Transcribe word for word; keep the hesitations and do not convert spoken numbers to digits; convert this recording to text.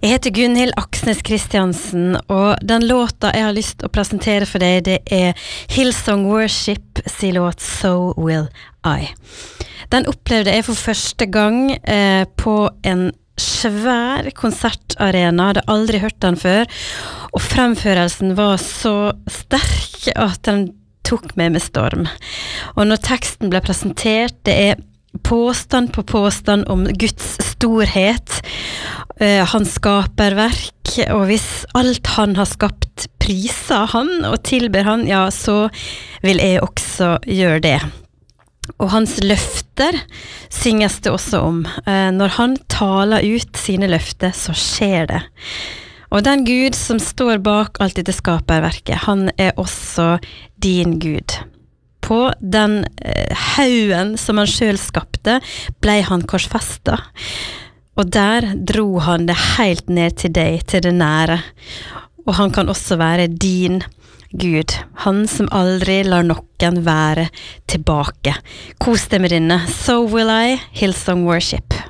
Jeg heter Gunhild Aksnes Kristiansen, og den låta jeg har lyst til å presentere for deg, det er Hillsong Worship sin låt So Will I. Den opplevde jeg for første gang eh, på en svær konsertarena, hadde aldri hørt den før, og fremførelsen var så sterk at den tok meg med storm. Og når teksten ble presentert, det er påstand på påstand om Guds storhet, uh, hans skaperverk, og hvis alt han har skapt priser han og tilber han, ja, så vil jeg også gjøre det. Og hans løfter synges det også om. Uh, når han taler ut sine løfter, så skjer det. Og den Gud som står bak alt dette skaperverket, han er også din Gud. På den eh, haugen som han selv skapte, ble han korsfestet. Og der dro han det helt ned til deg, til det nære. Og han kan også være din Gud. Han som aldri lar noen være tilbake. Kos deg med denne. So will I, Hillsong Worship.